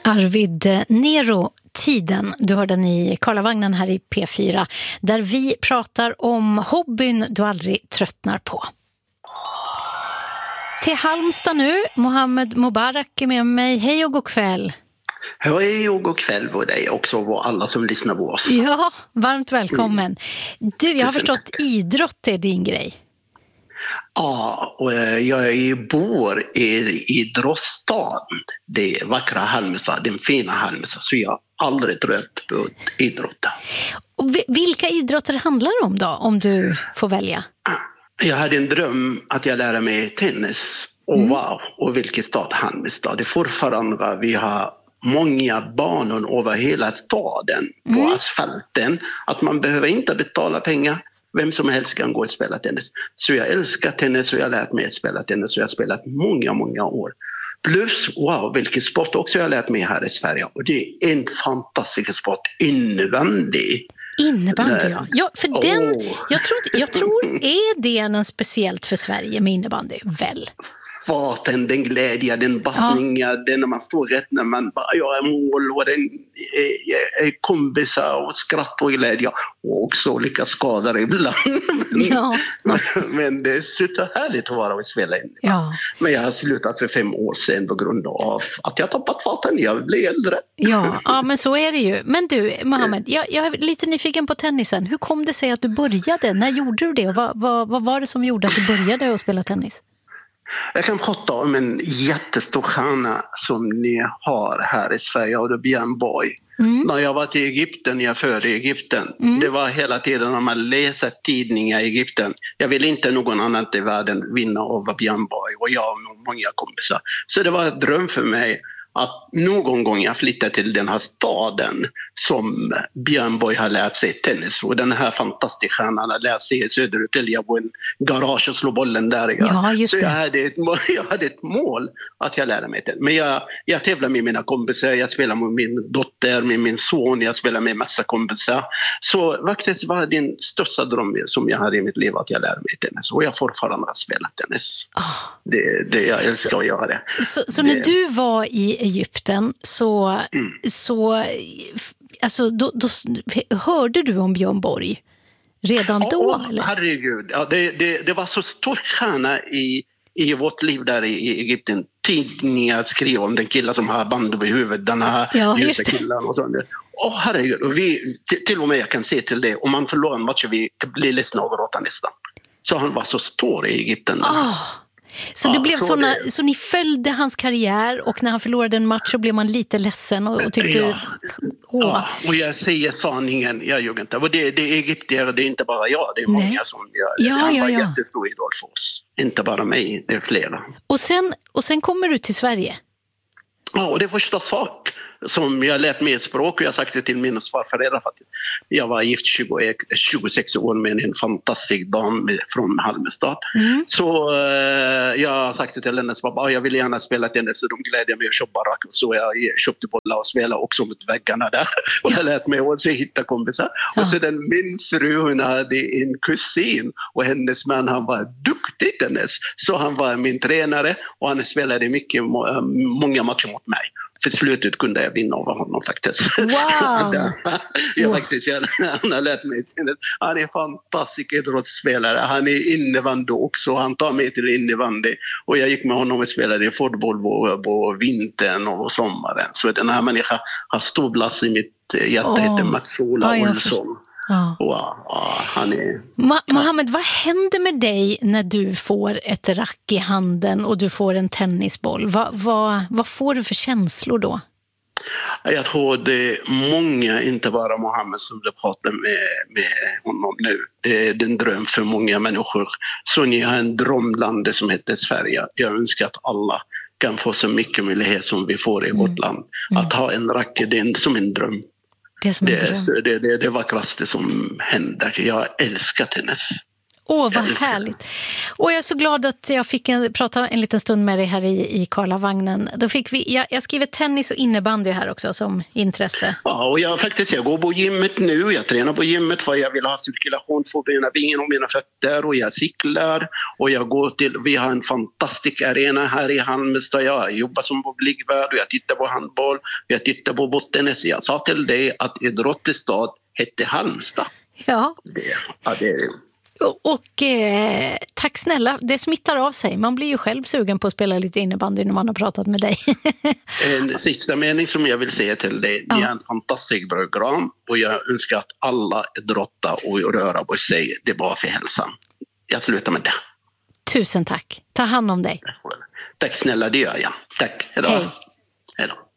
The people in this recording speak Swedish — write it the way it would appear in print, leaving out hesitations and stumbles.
Arvid Nero, Tiden. Du hörde den i Karlavagnen här i P4, där vi pratar om hobbyn du aldrig tröttnar på. Till Halmstad nu, Mohammed Mubarak är med mig. Hej och god kväll. Hej och god kväll på dig också och alla som lyssnar på oss. Ja, varmt välkommen. Du, jag har förstått idrott är din grej. Ja, och jag bor i idrottsstaden. Det är vackra Halmstad, den fina Halmstad. Så jag har aldrig trött på idrotten. Och vilka idrotter handlar det om då, om du får välja? Jag hade en dröm att jag lärde mig tennis. Och wow, och vilken stad Halmstad. Det är fortfarande, vi har många banor över hela staden på asfalten. Att man behöver inte betala pengar. Vem som helst kan gå och spela tennis. Så jag älskar tennis och jag har lärt mig att spela tennis. Och jag har spelat många år. Plus, wow, vilken sport också jag har lärt mig här i Sverige. Och det är en fantastisk sport, innebandy. Innebandy, ja. Ja, för den, jag tror är det en speciellt för Sverige med innebandy, väl? Farten, den glädje, den bassningen, den när man står rätt, när man bara gör mål och den är kompisar och skratt och glädje och också lika skador ibland. Men det är så härligt att vara och spela in. Ja. Men jag har slutat för 5 år sedan på grund av att jag tappat farten, jag blir äldre. Ja, men så är det ju. Men du, Mohammed, jag är lite nyfiken på tennisen. Hur kom det sig att du började? När gjorde du det? Och vad var det som gjorde att du började att spela tennis? Jag kan prata om en jättestor stjärna som ni har här i Sverige, och det är Björn Borg. När jag var till Egypten, jag födde i Egypten. Det var hela tiden när man läser tidningar i Egypten. Jag vill inte någon annan i världen vinna över Björn Borg, och jag och många kompisar. Så det var en dröm för mig att någon gång jag flyttar till den här staden som Björn Borg har lärt sig tennis. Och den här fantastiska stjärnan har lärt sig i söderut. Jag var i en garage och slog bollen där. Ja, just det. Så jag hade ett mål att jag lärde mig tennis. Men jag tävlar med mina kompisar. Jag spelar med min dotter, med min son. Jag spelar med massa kompisar. Så faktiskt var det den största drömmen som jag hade i mitt liv att jag lärde mig tennis. Och jag fortfarande har spelat tennis. Jag älskar att göra det. Så när du var i Egypten så alltså då hörde du om Björn Borg redan då? Eller? Herregud, ja, det var så stor stjärna i vårt liv där i Egypten. Tidningar skrev om den killen som har band över huvudet, den här ljusa killen och sånt. Herregud, och vi, till och med jag kan se till det, om man förlorar en match vi blir ledsna och gråta nästan. Så han var så stor i Egypten. Så det blev så ni följde hans karriär, och när han förlorade en match så blev man lite ledsen och tyckte... och jag säger sanningen, jag ljuger inte. Och det är egyptier, det är inte bara jag, det är många som gör det. Han var jättestor idol för oss. Inte bara mig, det är flera. Och sen kommer du till Sverige? Ja, och det första sak som jag lärt mig språk, och jag har sagt det till mina svärföräldrar för att jag var gift 26 år med en fantastisk dam från Halmstad. Så jag har sagt det till hennes pappa, jag vill gärna spela tennis, så de glädjer mig att köpa rack. Så jag köpte bollar och spelade också mot väggarna där. Och jag lärt mig att hitta kompisar. Och sedan min fru, hon hade en kusin, och hennes man, han var duktig tennis. Så han var min tränare, och han spelade många matcher mot mig. För slutet kunde jag vinna över honom faktiskt. Wow! Han har lärt mig. Han är en fantastisk idrottsspelare. Han är innebandy också. Han tar mig till innebandy. Och jag gick med honom och spelade fotboll på vintern och sommaren. Så den här människan har stor plats i mitt hjärta. Heter Mats-Ola Olsson. Han är... Mohammed, vad händer med dig när du får ett rack i handen och du får en tennisboll? Vad får du för känslor då? Jag tror det är många, inte bara Mohammed, som du pratar med honom nu. Det är en dröm för många människor. Så ni har en drömland som heter Sverige. Jag önskar att alla kan få så mycket möjlighet som vi får i vårt land. Att ha en rack, det är som en dröm. Det är det vackraste som händer. Jag älskar tennis. Vad härligt. Och jag är så glad att jag fick prata en liten stund med dig här i Karlavagnen. Då fick jag skriver tennis och innebandy här också som intresse. Ja, och jag går på gymmet nu. Jag tränar på gymmet för jag vill ha cirkulation för mina ben och mina fötter. Och jag cyklar. Och vi har en fantastisk arena här i Halmstad. Jag jobbar som publikvärd och jag tittar på handboll. Jag tittar på bottennis. Jag sa till dig att idrottstad hette Halmstad. Ja. Och tack snälla, det smittar av sig. Man blir ju själv sugen på att spela lite innebandy när man har pratat med dig. En sista mening som jag vill säga till dig. Det är en fantastisk program och jag önskar att alla idrottar och röra på sig. Det är bra för hälsan. Jag slutar med det. Tusen tack. Ta hand om dig. Tack snälla, det gör jag. Tack. Hej då.